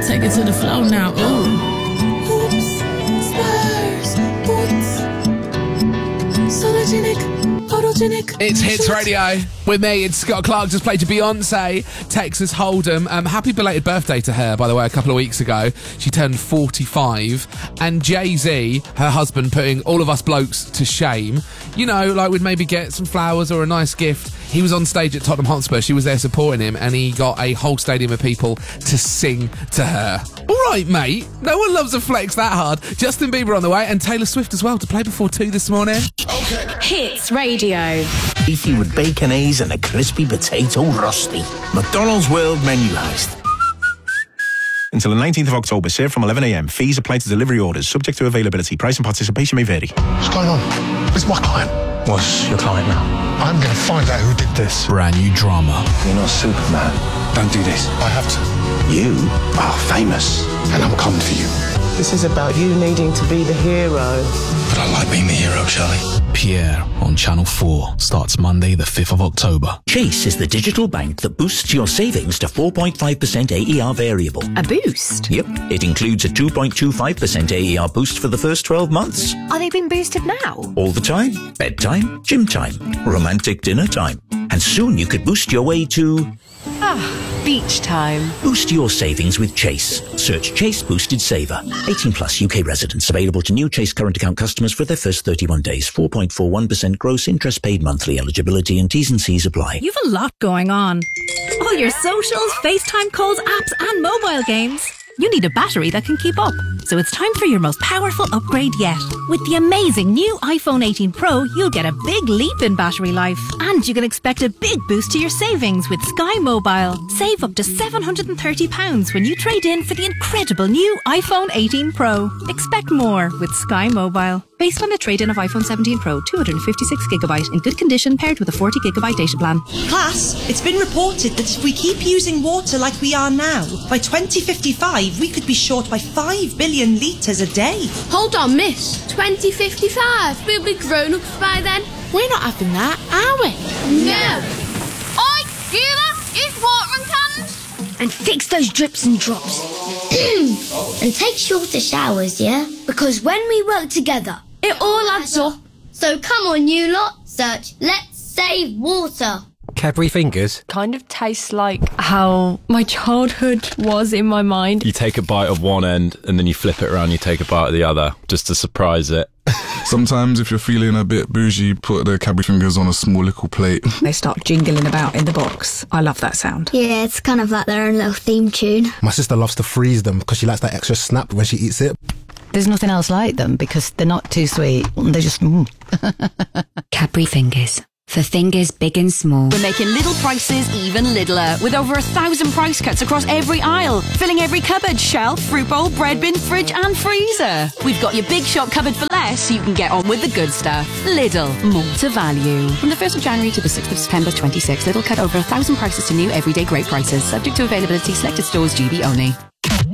take it to the floor now. Ooh. Hoops, Spurs, boots, sologenic, photogenic. It's Hits Radio with me. It's Scott Clark. Just played to Beyonce, Texas Hold'em. Happy belated birthday to her, by the way, a couple of weeks ago. She turned 45. And Jay-Z, her husband, putting all of us blokes to shame. You know, like we'd maybe get some flowers or a nice gift. He was on stage at Tottenham Hotspur. She was there supporting him, and he got a whole stadium of people to sing to her. All right, mate. No one loves a flex that hard. Justin Bieber on the way, and Taylor Swift as well to play before 2 this morning. Okay. Hits Radio. Beefy with bacon A's and a crispy potato rusty. McDonald's World Menu Heist. Until the 19th of October, served from 11 a.m. Fees apply to delivery orders, subject to availability. Price and participation may vary. What's going on? It's my client. What's your client now? I'm going to find out who did this. Brand new drama. You're not Superman. Don't do this. I have to. You are famous. And I'm coming for you. This is about you needing to be the hero. But I like being the hero, Charlie. Pierre on Channel 4 starts Monday the 5th of October. Chase is the digital bank that boosts your savings to 4.5% AER variable. A boost? Yep. It includes a 2.25% AER boost for the first 12 months. Are they being boosted now? All the time. Bedtime, gym time, romantic dinner time. And soon you could boost your way to... beach time. Boost your savings with Chase. Search Chase Boosted Saver. 18 plus UK residents. Available to new Chase current account customers for their first 31 days. 4.41% gross interest paid monthly. Eligibility and T's and C's apply. You've a lot going on. All your socials, FaceTime calls, apps and mobile games. You need a battery that can keep up. So it's time for your most powerful upgrade yet. With the amazing new iPhone 18 Pro, you'll get a big leap in battery life. And you can expect a big boost to your savings with Sky Mobile. Save up to £730 when you trade in for the incredible new iPhone 18 Pro. Expect more with Sky Mobile. Based on a trade-in of iPhone 17 Pro, 256GB in good condition paired with a 40GB data plan. Class, it's been reported that if we keep using water like we are now, by 2055 we could be short by 5 billion litres a day. Hold on, miss. 2055? We'll be grown-ups by then. We're not having that, are we? No. Oi, Sheila, use watering cans. And fix those drips and drops. And take shorter showers, yeah? Because when we work together, it all adds up. So come on, you lot. Search Let's Save Water. Cadbury Fingers kind of tastes like how my childhood was in my mind. You take a bite of one end and then you flip it around, you take a bite of the other just to surprise it. Sometimes if you're feeling a bit bougie, put the Cadbury Fingers on a small little plate. They start jingling about in the box. I love that sound. Yeah, it's kind of like their own little theme tune. My sister loves to freeze them because she likes that extra snap when she eats it. There's nothing else like them because they're not too sweet. They're just... Cadbury Fingers. For fingers big and small. We're making little prices even littler, with over 1,000 price cuts across every aisle, filling every cupboard, shelf, fruit bowl, bread bin, fridge and freezer. We've got your big shop covered for less, so you can get on with the good stuff. Lidl, more to value. From the 1st of January to the 6th of September 26, Lidl cut over 1,000 prices to new everyday great prices, subject to availability, selected stores, GB only.